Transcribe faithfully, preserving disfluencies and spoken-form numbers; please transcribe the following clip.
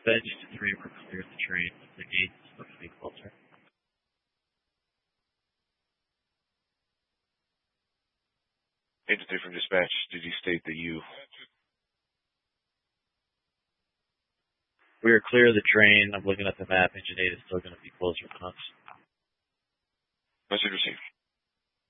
Bench to three, we're clear of the train. The gate is supposed to be closer. Agent three from dispatch, did you state that you... We are clear of the train. I'm looking at the map. Engine eight is still going to be closer than us. Message received.